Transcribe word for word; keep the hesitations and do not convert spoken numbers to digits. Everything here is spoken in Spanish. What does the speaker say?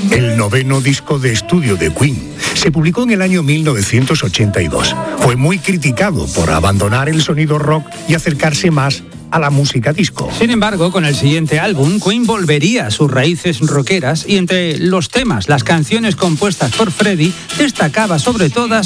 el noveno disco de estudio de Queen. Se publicó en el año mil novecientos ochenta y dos. Fue muy criticado por abandonar el sonido rock y acercarse más a la música disco. Sin embargo, con el siguiente álbum, Queen volvería a sus raíces rockeras y entre los temas, las canciones compuestas por Freddie, destacaba sobre todas